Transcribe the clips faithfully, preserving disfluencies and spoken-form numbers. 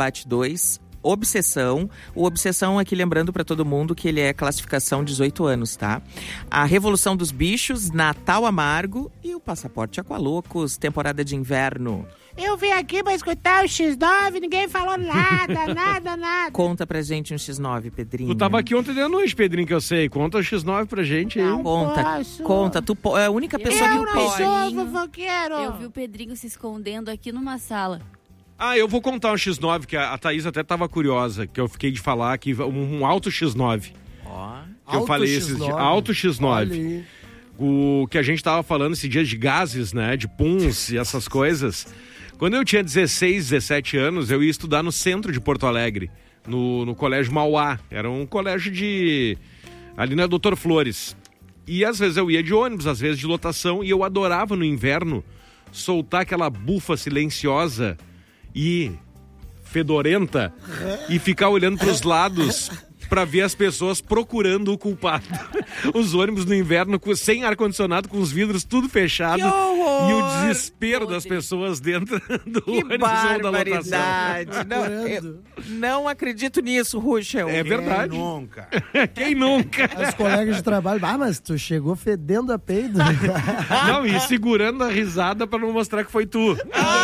Combate dois, Obsessão. O Obsessão aqui, lembrando pra todo mundo que ele é classificação dezoito anos, tá? A Revolução dos Bichos, Natal Amargo e o Passaporte Aqualocos, temporada de inverno. Eu vim aqui pra escutar o xis nove, ninguém falou nada, nada, nada. Conta pra gente um xis nove, Pedrinho. Tu tava aqui ontem de noite, Pedrinho, que eu sei. Conta o xis nove pra gente aí. Não Conta, posso. conta. Tu po- é a única pessoa Eu que não pode. sou fofoqueiro. Eu vi o Pedrinho se escondendo aqui numa sala. Ah, eu vou contar um xis nove, que a, a Thaís até tava curiosa, que eu fiquei de falar, que um, um alto xis nove. Ó. Que eu falei esses dias. Alto xis nove. Olha aí. O que a gente tava falando esses dias de gases, né? De puns e essas coisas. Quando eu tinha dezesseis, dezessete anos, eu ia estudar no centro de Porto Alegre, no, no Colégio Mauá. Era um colégio de... ali na Doutor Flores. E às vezes eu ia de ônibus, às vezes de lotação, e eu adorava no inverno soltar aquela bufa silenciosa e fedorenta e ficar olhando pros lados pra ver as pessoas procurando o culpado. Os ônibus no inverno com- sem ar-condicionado, com os vidros tudo fechado. Que horror! E o desespero das pessoas dentro do Que ônibus ou da lotação. barbaridade. Não, eu não acredito nisso, Ruschel. É verdade. Nunca. Quem nunca? Os colegas de trabalho, ah, mas tu chegou fedendo a peido. Não, e segurando a risada pra não mostrar que foi tu.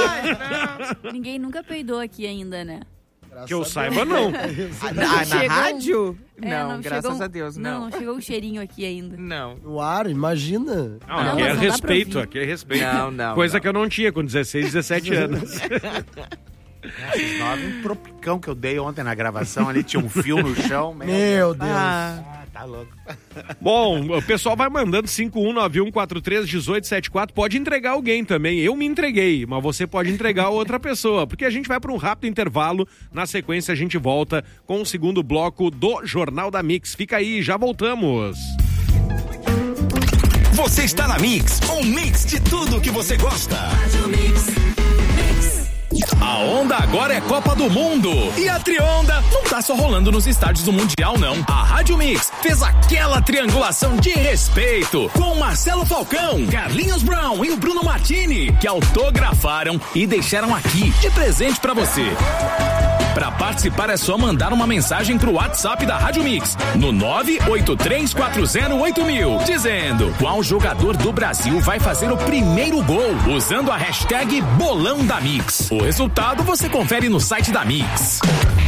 Ninguém nunca peidou aqui ainda, né? Que eu saiba, não. Ah, na, Chegou um- rádio? É, não, graças chegou um- a Deus, Não, não. não chegou o cheirinho aqui ainda. Não. No ar, imagina. Não, Não, aqui mas é não dá pra respeito, ouvir. aqui é respeito. Não, não, Coisa não. que eu não tinha com dezesseis, dezessete anos. xis nove, um tropicão que eu dei ontem na gravação, ali tinha um fio no chão. Meu Deus. Ah, Ah, tá louco. Bom, o pessoal vai mandando cinco um nove um quatro três um oito sete quatro. Pode entregar alguém também. Eu me entreguei, mas você pode entregar outra pessoa, porque a gente vai para um rápido intervalo. Na sequência, a gente volta com o segundo bloco do Jornal da Mix. Fica aí, já voltamos. Você está na Mix, um mix de tudo que você gosta. A onda agora é Copa do Mundo. E a Trionda não tá só rolando nos estádios do Mundial, não. A Rádio Mix fez aquela triangulação de respeito com Marcelo Falcão, Carlinhos Brown e o Bruno Martini, que autografaram e deixaram aqui de presente pra você. Pra participar é só mandar uma mensagem pro WhatsApp da Rádio Mix no nove oito três quatro zero oito mil, dizendo qual jogador do Brasil vai fazer o primeiro gol, usando a hashtag Bolão da Mix. O resultado você confere no site da Mix.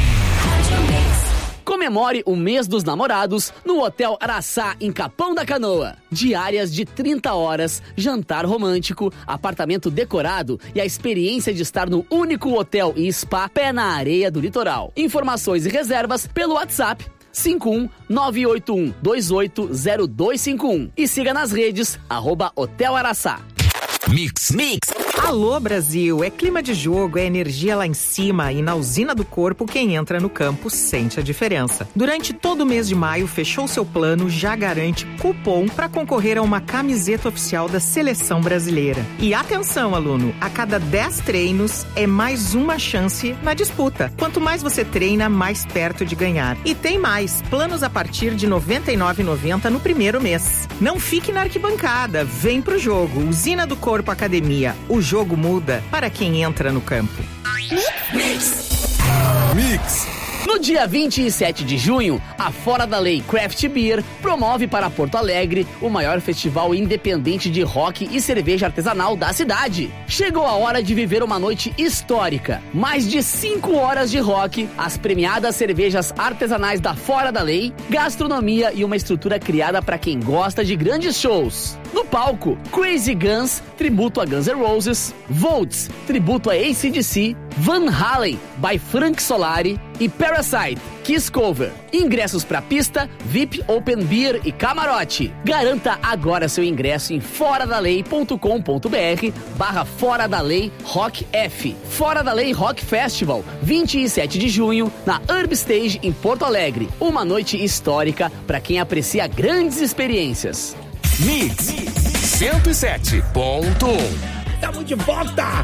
Comemore o mês dos namorados no Hotel Araçá, em Capão da Canoa. Diárias de trinta horas, jantar romântico, apartamento decorado e a experiência de estar no único hotel e spa pé na areia do litoral. Informações e reservas pelo WhatsApp cinco um nove oito um dois oito zero dois cinco um e siga nas redes arroba Hotel Araçá. Mix, Mix. Alô, Brasil! É clima de jogo, é energia lá em cima e na usina do corpo quem entra no campo sente a diferença. Durante todo o mês de maio, fechou seu plano, já garante cupom para concorrer a uma camiseta oficial da Seleção Brasileira. E atenção, aluno! A cada dez treinos é mais uma chance na disputa. Quanto mais você treina, mais perto de ganhar. E tem mais! Planos a partir de noventa e nove reais e noventa centavos no primeiro mês. Não fique na arquibancada, vem pro jogo. Usina do Corpo Academia. O jogo muda para quem entra no campo. Mix. No dia vinte e sete de junho, a Fora da Lei Craft Beer promove para Porto Alegre o maior festival independente de rock e cerveja artesanal da cidade. Chegou a hora de viver uma noite histórica. Mais de cinco horas de rock, as premiadas cervejas artesanais da Fora da Lei, gastronomia e uma estrutura criada para quem gosta de grandes shows. No palco, Crazy Guns, tributo a Guns N' Roses, Volts, tributo a A C D C, Van Halen, by Frank Solari e Parasite, Kiss Cover. Ingressos pra pista, V I P, Open Beer e camarote. Garanta agora seu ingresso em foradalei.com.br barra Fora da Lei Rock F. Fora da Lei Rock Festival, vinte e sete de junho, na Herb Stage em Porto Alegre. Uma noite histórica para quem aprecia grandes experiências. Mix cento e sete ponto um. Tamo de volta!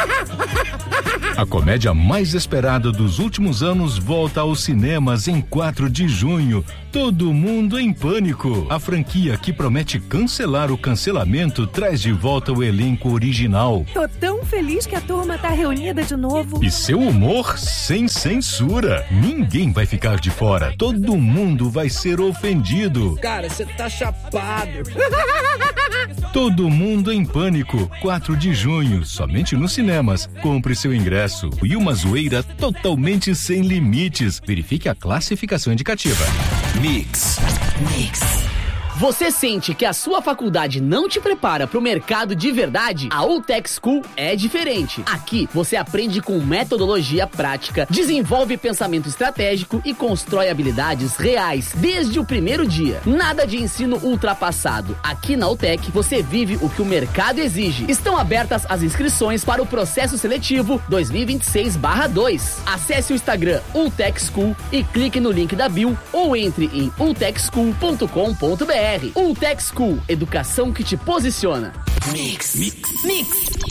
A comédia mais esperada dos últimos anos volta aos cinemas em quatro de junho. Todo Mundo em Pânico. A franquia que promete cancelar o cancelamento traz de volta o elenco original. Tô tão feliz que a turma tá reunida de novo. E seu humor sem censura. Ninguém vai ficar de fora. Todo mundo vai ser ofendido. Cara, você tá chapado. Todo Mundo em Pânico. quatro de junho. Somente nos cinemas. Compre seu ingresso. E uma zoeira totalmente sem limites. Verifique a classificação indicativa. Mix. Mix. Você sente que a sua faculdade não te prepara para o mercado de verdade? A UTech School é diferente. Aqui você aprende com metodologia prática, desenvolve pensamento estratégico e constrói habilidades reais desde o primeiro dia. Nada de ensino ultrapassado. Aqui na UTech você vive o que o mercado exige. Estão abertas as inscrições para o processo seletivo dois mil e vinte e seis barra dois. Acesse o Instagram UTech School e clique no link da bio ou entre em utech school ponto com ponto b r. UTech School, educação que te posiciona. Mix. Mix. Mix.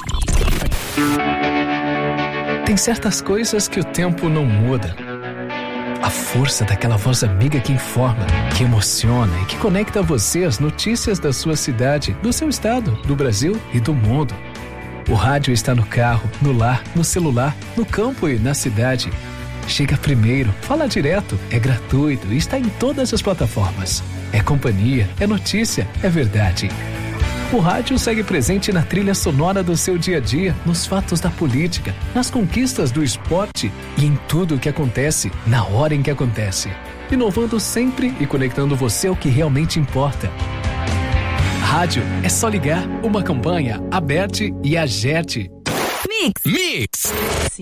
Tem certas coisas que o tempo não muda. A força daquela voz amiga que informa, que emociona e que conecta você às notícias da sua cidade, do seu estado, do Brasil e do mundo. O rádio está no carro, no lar, no celular, no campo e na cidade. Chega primeiro, fala direto, é gratuito e está em todas as plataformas. É companhia, é notícia, é verdade. O rádio segue presente na trilha sonora do seu dia a dia, nos fatos da política, nas conquistas do esporte e em tudo o que acontece, na hora em que acontece. Inovando sempre e conectando você ao que realmente importa. Rádio é só ligar, uma campanha, Aberte e Agerte. Mix. Mix.